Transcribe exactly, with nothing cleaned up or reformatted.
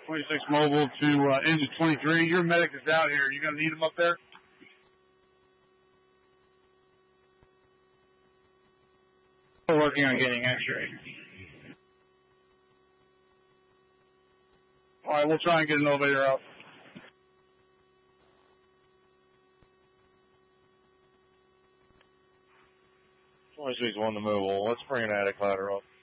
twenty-six mobile to uh, engine twenty-three. Your medic is out here. You gonna need him up there? We're working on getting X-ray. All right, we'll try and get an elevator out. twenty-six one to move. Let's bring an attic ladder up.